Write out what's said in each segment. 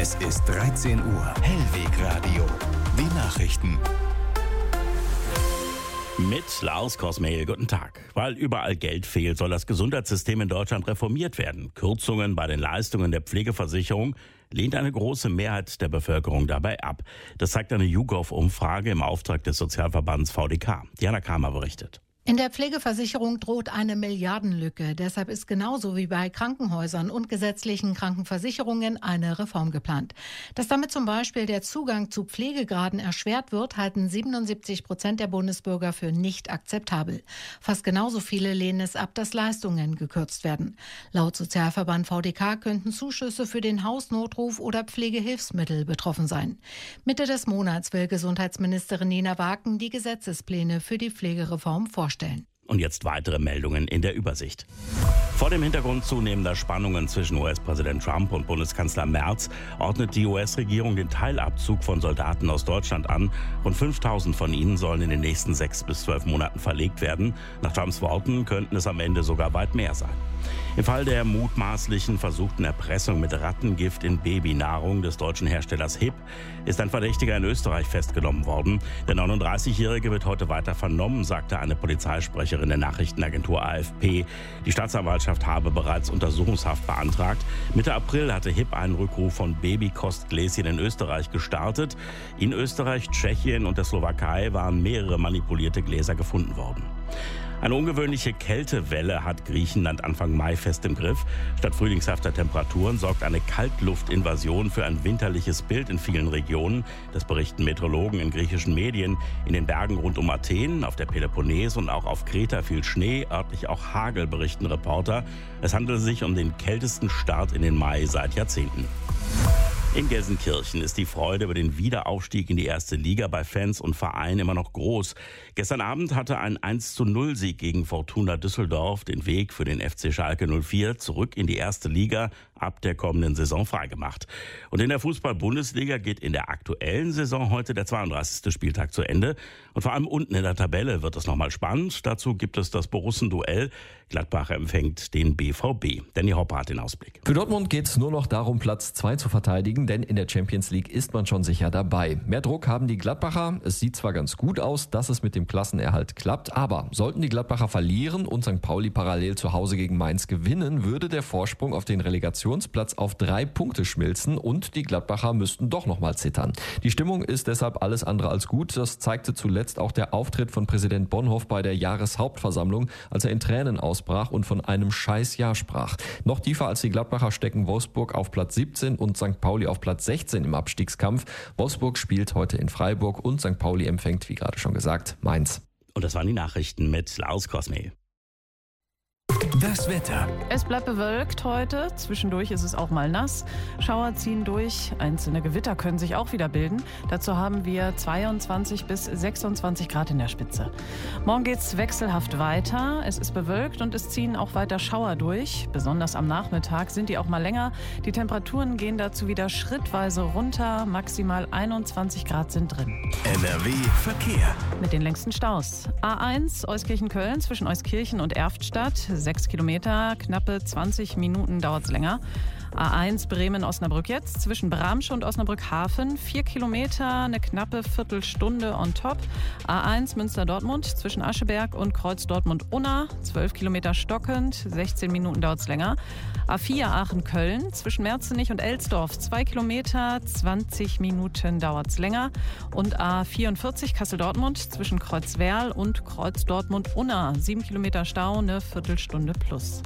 Es ist 13 Uhr. Hellwegradio. Die Nachrichten. Mit Lars Kosmehl, guten Tag. Weil überall Geld fehlt, soll das Gesundheitssystem in Deutschland reformiert werden. Kürzungen bei den Leistungen der Pflegeversicherung lehnt eine große Mehrheit der Bevölkerung dabei ab. Das zeigt eine YouGov-Umfrage im Auftrag des Sozialverbands VDK. Diana Kramer berichtet. In der Pflegeversicherung droht eine Milliardenlücke. Deshalb ist genauso wie bei Krankenhäusern und gesetzlichen Krankenversicherungen eine Reform geplant. Dass damit zum Beispiel der Zugang zu Pflegegraden erschwert wird, halten 77% der Bundesbürger für nicht akzeptabel. Fast genauso viele lehnen es ab, dass Leistungen gekürzt werden. Laut Sozialverband VDK könnten Zuschüsse für den Hausnotruf oder Pflegehilfsmittel betroffen sein. Mitte des Monats will Gesundheitsministerin Nina Waken die Gesetzespläne für die Pflegereform vorstellen. Und jetzt weitere Meldungen in der Übersicht. Vor dem Hintergrund zunehmender Spannungen zwischen US-Präsident Trump und Bundeskanzler Merz ordnet die US-Regierung den Teilabzug von Soldaten aus Deutschland an. Rund 5.000 von ihnen sollen in den nächsten 6 bis 12 Monaten verlegt werden. Nach Trumps Worten könnten es am Ende sogar weit mehr sein. Im Fall der mutmaßlichen versuchten Erpressung mit Rattengift in Babynahrung des deutschen Herstellers HIP ist ein Verdächtiger in Österreich festgenommen worden. Der 39-Jährige wird heute weiter vernommen, sagte eine Polizeisprecherin der Nachrichtenagentur AFP. Die Staatsanwaltschaft habe bereits Untersuchungshaft beantragt. Mitte April hatte HIP einen Rückruf von Babykostgläschen in Österreich gestartet. In Österreich, Tschechien und der Slowakei waren mehrere manipulierte Gläser gefunden worden. Eine ungewöhnliche Kältewelle hat Griechenland Anfang Mai fest im Griff. Statt frühlingshafter Temperaturen sorgt eine Kaltluftinvasion für ein winterliches Bild in vielen Regionen. Das berichten Meteorologen in griechischen Medien. In den Bergen rund um Athen, auf der Peloponnes und auch auf Kreta fiel Schnee, örtlich auch Hagel, berichten Reporter. Es handelt sich um den kältesten Start in den Mai seit Jahrzehnten. In Gelsenkirchen ist die Freude über den Wiederaufstieg in die erste Liga bei Fans und Vereinen immer noch groß. Gestern Abend hatte ein 1:0-Sieg gegen Fortuna Düsseldorf den Weg für den FC Schalke 04 zurück in die erste Liga ab der kommenden Saison freigemacht. Und in der Fußball-Bundesliga geht in der aktuellen Saison heute der 32. Spieltag zu Ende. Und vor allem unten in der Tabelle wird es nochmal spannend. Dazu gibt es das Borussen-Duell. Gladbach empfängt den BVB. Danny Hopper hat den Ausblick. Für Dortmund geht es nur noch darum, Platz 2 zu verteidigen, denn in der Champions League ist man schon sicher dabei. Mehr Druck haben die Gladbacher. Es sieht zwar ganz gut aus, dass es mit dem Klassenerhalt klappt, aber sollten die Gladbacher verlieren und St. Pauli parallel zu Hause gegen Mainz gewinnen, würde der Vorsprung auf den Relegationsplatz auf 3 Punkte schmilzen und die Gladbacher müssten doch nochmal zittern. Die Stimmung ist deshalb alles andere als gut. Das zeigte zuletzt auch der Auftritt von Präsident Bonhoff bei der Jahreshauptversammlung, als er in Tränen ausbrach und von einem Scheißjahr sprach. Noch tiefer als die Gladbacher stecken Wolfsburg auf Platz 17 und St. Pauli auf Platz 16 im Abstiegskampf. Wolfsburg spielt heute in Freiburg und St. Pauli empfängt, wie gerade schon gesagt, Mainz. Und das waren die Nachrichten mit Lars Kosmehl. Das Wetter. Es bleibt bewölkt heute. Zwischendurch ist es auch mal nass. Schauer ziehen durch. Einzelne Gewitter können sich auch wieder bilden. Dazu haben wir 22 bis 26 Grad in der Spitze. Morgen geht es wechselhaft weiter. Es ist bewölkt und es ziehen auch weiter Schauer durch. Besonders am Nachmittag sind die auch mal länger. Die Temperaturen gehen dazu wieder schrittweise runter. Maximal 21 Grad sind drin. NRW Verkehr. Mit den längsten Staus. A1 Euskirchen-Köln zwischen Euskirchen und Erftstadt. 6 Kilometer, knappe 20 Minuten dauert es länger. A1 Bremen-Osnabrück jetzt zwischen Bramsche und Osnabrück-Hafen. 4 Kilometer, eine knappe Viertelstunde on top. A1 Münster-Dortmund zwischen Ascheberg und Kreuz Dortmund-Unna. 12 Kilometer stockend, 16 Minuten dauert es länger. A4 Aachen-Köln zwischen Merzenich und Elsdorf. 2 Kilometer, 20 Minuten dauert es länger. Und A44 Kassel-Dortmund zwischen Kreuzwerl und Kreuz Dortmund-Unna. 7 Kilometer Stau, eine Viertelstunde plus.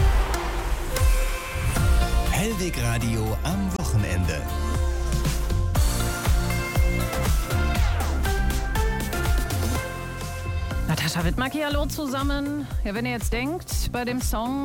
Hellwegradio am Wochenende. Natascha Wittmacki, hallo zusammen. Ja, wenn ihr jetzt denkt, bei dem Song